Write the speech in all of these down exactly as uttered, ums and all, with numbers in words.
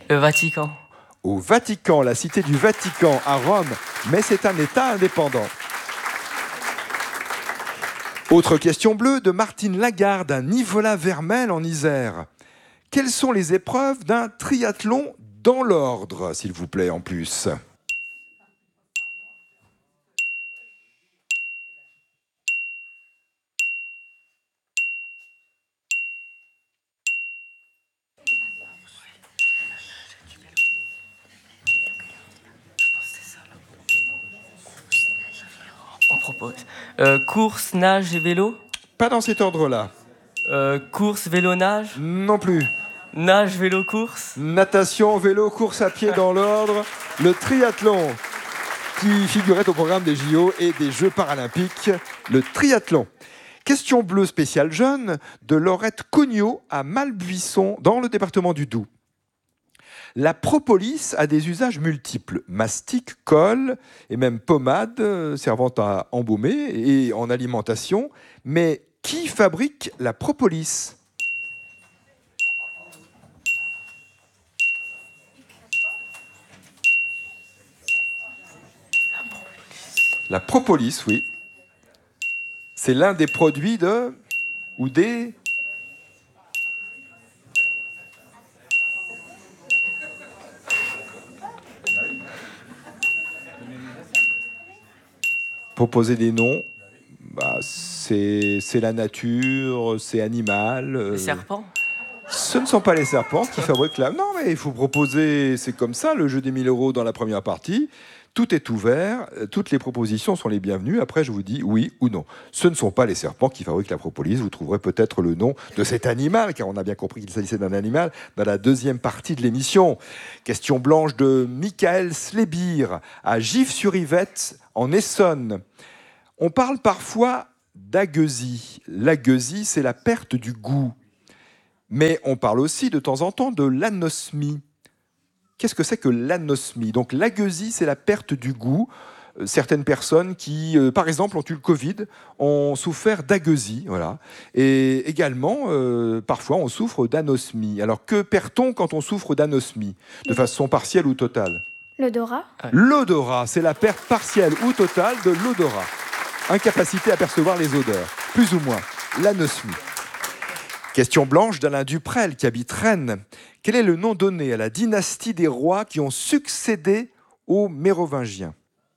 Le Vatican. Au Vatican, la cité du Vatican à Rome, mais c'est un État indépendant. Autre question bleue de Martine Lagarde à Nivola-Vermel en Isère. Quelles sont les épreuves d'un triathlon dans l'ordre, s'il vous plaît, en plus ? On propose euh, course, nage et vélo. Pas dans cet ordre-là. Euh, course, vélo, nage. Non plus. Nage, vélo, course. Natation, vélo, course à pied dans l'ordre. Le triathlon qui figurait au programme des J O et des Jeux paralympiques. Le triathlon. Question bleue spéciale jeune de Laurette Cognot à Malbuisson dans le département du Doubs. La propolis a des usages multiples. Mastic, colle et même pommade euh, servant à embaumer et en alimentation. Mais qui fabrique la propolis ? La propolis, oui. C'est l'un des produits de... ou des... Proposer des noms, bah, c'est, c'est la nature, c'est animal. Euh, Les serpents. Ce ne sont pas les serpents qui fabriquent la... Non, mais il faut proposer, c'est comme ça, le jeu des mille euros dans la première partie. Tout est ouvert, toutes les propositions sont les bienvenues. Après, je vous dis oui ou non. Ce ne sont pas les serpents qui fabriquent la propolis. Vous trouverez peut-être le nom de cet animal, car on a bien compris qu'il s'agissait d'un animal, dans la deuxième partie de l'émission. Question blanche de Michael Slébir, à Gif-sur-Yvette, en Essonne. On parle parfois d'agueusie. L'agueusie, c'est la perte du goût. Mais on parle aussi de temps en temps de l'anosmie. Qu'est-ce que c'est que l'anosmie ? Donc l'agueusie, c'est la perte du goût. Euh, certaines personnes qui, euh, par exemple, ont eu le Covid, ont souffert d'agueusie. Voilà. Et également, euh, parfois, on souffre d'anosmie. Alors que perd-on quand on souffre d'anosmie ? De façon partielle ou totale ? L'odorat. L'odorat, c'est la perte partielle ou totale de l'odorat. Incapacité à percevoir les odeurs, plus ou moins. L'anosmie. Question blanche d'Alain Duprel, qui habite Rennes. Quel est le nom donné à la dynastie des rois qui ont succédé aux Mérovingiens ?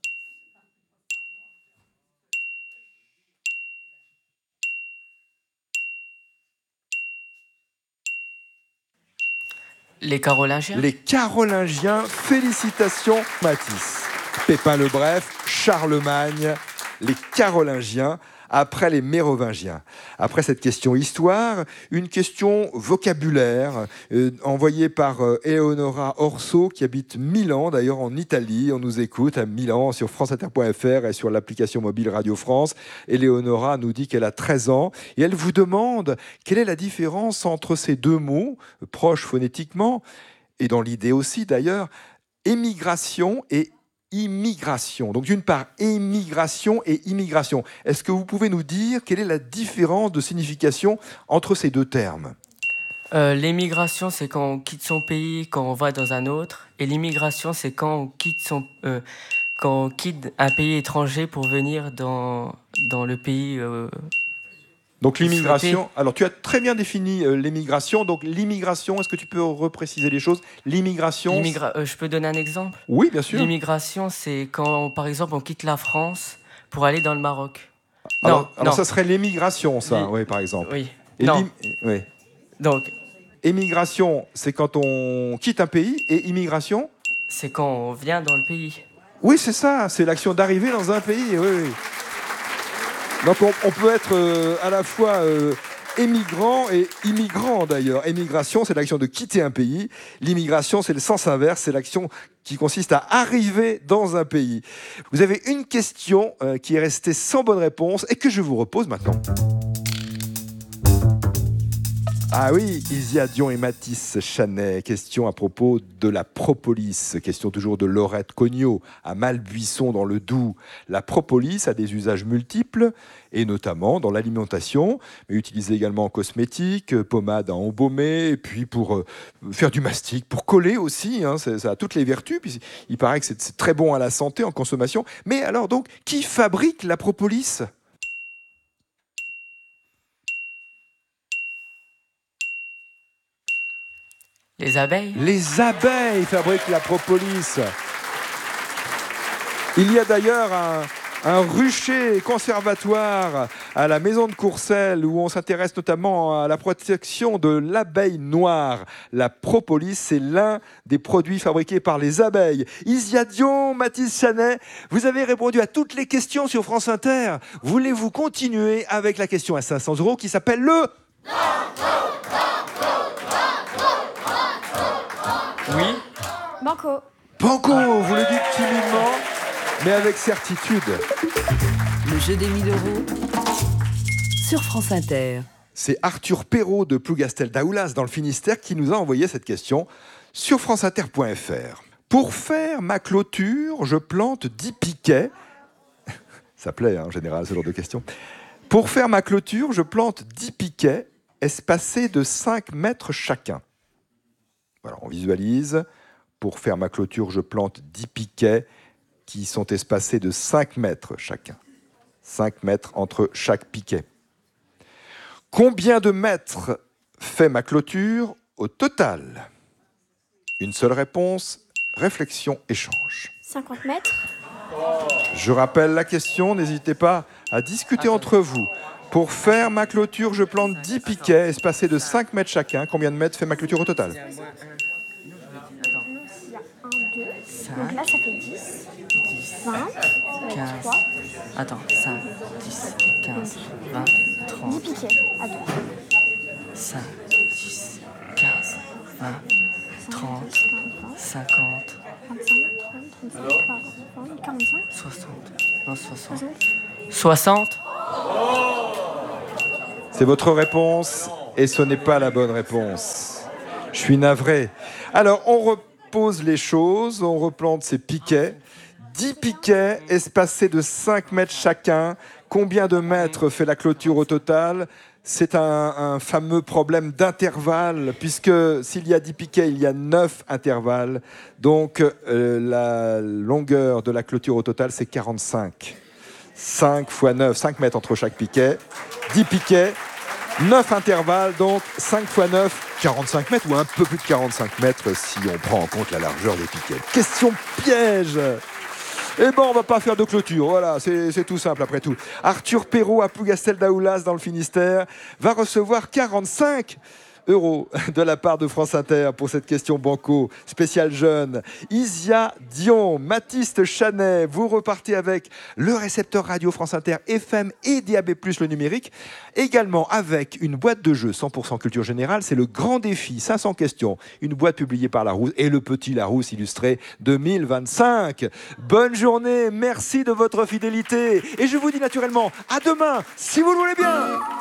Les Carolingiens. Les Carolingiens, félicitations Mathis. Pépin le Bref, Charlemagne, les Carolingiens, après les Mérovingiens. Après cette question histoire, une question vocabulaire euh, envoyée par euh, Eleonora Orso qui habite Milan, d'ailleurs en Italie. On nous écoute à Milan sur franceinter point f r et sur l'application mobile Radio France. Eleonora nous dit qu'elle a treize ans et elle vous demande quelle est la différence entre ces deux mots, proches phonétiquement et dans l'idée aussi d'ailleurs, émigration et immigration. Donc d'une part, émigration et immigration. Est-ce que vous pouvez nous dire quelle est la différence de signification entre ces deux termes ? Euh, l'émigration, c'est quand on quitte son pays, quand on va dans un autre. Et l'immigration, c'est quand on quitte son, euh, quand on quitte un pays étranger pour venir dans dans le pays. Euh, Donc l'immigration. Alors tu as très bien défini euh, l'émigration. Donc l'immigration, est-ce que tu peux repréciser les choses ? L'immigration. L'immigra- euh, je peux donner un exemple ? Oui, bien sûr. L'immigration, c'est quand, par exemple, on quitte la France pour aller dans le Maroc. Alors, non, alors non. ça serait l'émigration, ça, L'im- oui, par exemple. Oui. Et non. l'im- oui. Donc, Émigration, c'est quand on quitte un pays, et immigration ? c'est quand on vient dans le pays. Oui, c'est ça, c'est l'action d'arriver dans un pays, oui, oui. Donc on, on peut être euh, à la fois euh, émigrant et immigrant d'ailleurs. Émigration, c'est l'action de quitter un pays. L'immigration, c'est le sens inverse, c'est l'action qui consiste à arriver dans un pays. Vous avez une question euh, qui est restée sans bonne réponse et que je vous repose maintenant. Ah oui, Isia Dion et Mathis Chanet. Question à propos de la propolis. Question toujours de Laurette Cognot, à Malbuisson dans le Doubs. La propolis a des usages multiples, et notamment dans l'alimentation, mais utilisée également en cosmétique, pommade à embaumer, et puis pour euh, faire du mastic, pour coller aussi. Hein, ça a toutes les vertus. Puis il paraît que c'est très bon à la santé en consommation. Mais alors donc, qui fabrique la propolis ? Les abeilles. Les abeilles fabriquent la propolis. Il y a d'ailleurs un, un rucher conservatoire à la maison de Courcelles où on s'intéresse notamment à la protection de l'abeille noire. La propolis, c'est l'un des produits fabriqués par les abeilles. Isia Dion, Mathis Chanet, vous avez répondu à toutes les questions sur France Inter. Voulez-vous continuer avec la question à cinq cents euros qui s'appelle le... Oui. Banco. Banco, vous le dites timidement, mais avec certitude. Le jeu des mille euros sur France Inter. C'est Arthur Perrault de Plougastel-Daoulas dans le Finistère qui nous a envoyé cette question sur franceinter point f r. Pour faire ma clôture, je plante dix piquets. Ça plaît hein, en général ce genre de questions. Pour faire ma clôture, je plante dix piquets espacés de cinq mètres chacun. Voilà, on visualise. Pour faire ma clôture, je plante dix piquets qui sont espacés de cinq mètres chacun. cinq mètres entre chaque piquet. Combien de mètres fait ma clôture au total ? Une seule réponse, réflexion, échange. cinquante mètres. Je rappelle la question, n'hésitez pas à discuter entre vous. Pour faire ma clôture, je plante dix piquets espacés de cinq mètres chacun. Combien de mètres fait ma clôture au total ? Il y a un, deux. Donc là, ça fait dix. vingt. quinze. trois. Attends, cinq, dix, quinze, vingt, dix trente, piquets. Attends. cinq, dix, quinze, vingt, trente, cinquante, vingt-cinq, trente, trente-cinq, quarante, quarante-cinq. soixante. Non, soixante. soixante. soixante. C'est votre réponse et ce n'est pas la bonne réponse. Je suis navré. Alors, on repose les choses, on replante ces piquets. dix piquets espacés de cinq mètres chacun. Combien de mètres fait la clôture au total ? C'est un, un fameux problème d'intervalle, puisque s'il y a dix piquets, il y a neuf intervalles. Donc, euh, la longueur de la clôture au total, c'est quarante-cinq. cinq fois neuf, cinq mètres entre chaque piquet. dix piquets, neuf intervalles, donc cinq fois neuf, quarante-cinq mètres, ou un peu plus de quarante-cinq mètres si on prend en compte la largeur des piquets. Question piège. Eh ben, on va pas faire de clôture, voilà, c'est, c'est tout simple après tout. Arthur Perrault à Plougastel-Daoulas dans le Finistère va recevoir quarante-cinq euros de la part de France Inter pour cette question banco spéciale jeune. Isia Dion, Mathis Chanet, vous repartez avec le récepteur radio France Inter F M et D A B plus, le numérique. Également avec une boîte de jeux cent pour cent culture générale, c'est le grand défi, cinq cents questions, une boîte publiée par Larousse et le petit Larousse illustré deux mille vingt-cinq. Bonne journée, merci de votre fidélité et je vous dis naturellement à demain si vous le voulez bien.